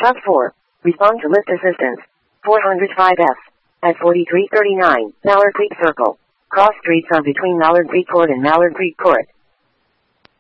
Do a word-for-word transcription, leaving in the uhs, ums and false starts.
Task four. Respond to lift assistance. four oh five F. At forty-three thirty-nine, Mallard Creek Circle. Cross streets are between Mallard Creek Court and Mallard Creek Court.